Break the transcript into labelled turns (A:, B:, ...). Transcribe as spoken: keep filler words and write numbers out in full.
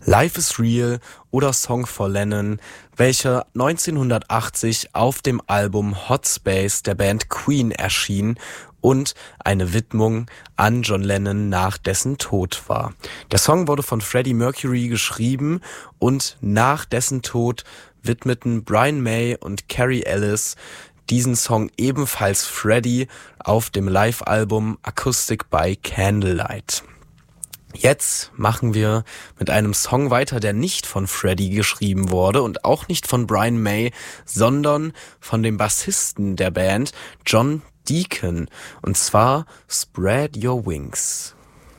A: Life is Real oder Song for Lennon, welcher neunzehnhundertachtzig auf dem Album Hot Space der Band Queen erschien und eine Widmung an John Lennon nach dessen Tod war. Der Song wurde von Freddie Mercury geschrieben und nach dessen Tod widmeten Brian May und Carrie Ellis diesen Song ebenfalls Freddie auf dem Live-Album Acoustic by Candlelight. Jetzt machen wir mit einem Song weiter, der nicht von Freddie geschrieben wurde und auch nicht von Brian May, sondern von dem Bassisten der Band, John Deacon, und zwar Spread Your Wings.